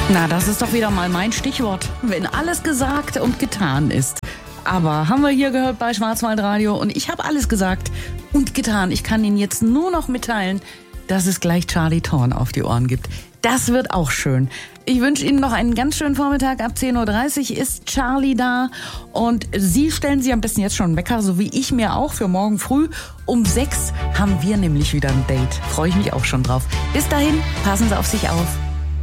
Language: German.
Na, das ist doch wieder mal mein Stichwort, wenn alles gesagt und getan ist. Aber haben wir hier gehört bei Schwarzwaldradio und ich habe alles gesagt und getan. Ich kann Ihnen jetzt nur noch mitteilen, dass es gleich Charlie Thorn auf die Ohren gibt. Das wird auch schön. Ich wünsche Ihnen noch einen ganz schönen Vormittag. Ab 10.30 Uhr ist Charlie da und Sie stellen sich am besten jetzt schon einen Wecker, so wie ich mir auch für morgen früh. Um 6 haben wir nämlich wieder ein Date. Freue ich mich auch schon drauf. Bis dahin, passen Sie auf sich auf.